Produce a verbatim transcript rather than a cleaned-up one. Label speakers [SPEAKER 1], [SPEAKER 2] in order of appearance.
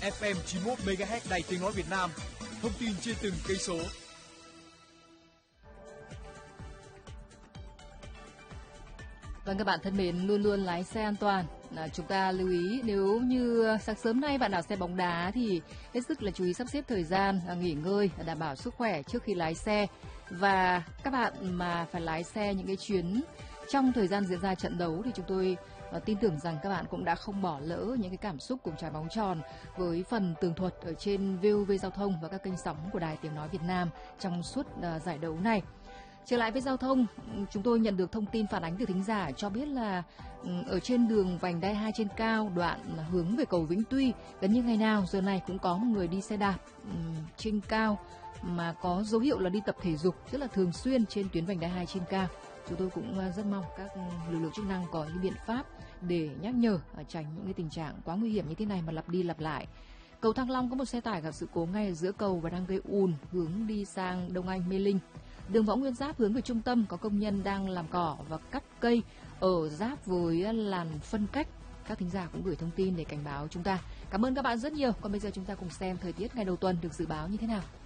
[SPEAKER 1] ép em chín mươi mốt mê ga héc Đài Tiếng nói Việt Nam. Thông tin trên từng cây số.
[SPEAKER 2] Vâng, các bạn thân mến, luôn luôn lái xe an toàn. À, chúng ta lưu ý nếu như sáng sớm nay bạn nào xe bóng đá thì hết sức là chú ý sắp xếp thời gian à, nghỉ ngơi, đảm bảo sức khỏe trước khi lái xe. Và các bạn mà phải lái xe những cái chuyến trong thời gian diễn ra trận đấu thì chúng tôi à, tin tưởng rằng các bạn cũng đã không bỏ lỡ những cái cảm xúc cùng trái bóng tròn với phần tường thuật ở trên vê o vê Giao thông và các kênh sóng của Đài Tiếng nói Việt Nam trong suốt à, giải đấu này. Trở lại với giao thông, chúng tôi nhận được thông tin phản ánh từ thính giả cho biết là ở trên đường vành đai hai trên cao đoạn hướng về cầu Vĩnh Tuy, gần như ngày nào giờ này cũng có một người đi xe đạp trên cao mà có dấu hiệu là đi tập thể dục rất là thường xuyên trên tuyến vành đai hai trên cao. Chúng tôi cũng rất mong các lực lượng chức năng có những biện pháp để nhắc nhở, tránh những cái tình trạng quá nguy hiểm như thế này mà lặp đi lặp lại. Cầu Thăng Long có một xe tải gặp sự cố ngay ở giữa cầu và đang gây ùn hướng đi sang Đông Anh Mê Linh. Đường Võ Nguyên Giáp hướng về trung tâm có công nhân đang làm cỏ và cắt cây ở giáp với làn phân cách. Các thính giả cũng gửi thông tin để cảnh báo chúng ta. Cảm ơn các bạn rất nhiều. Còn bây giờ chúng ta cùng xem thời tiết ngày đầu tuần được dự báo như thế nào.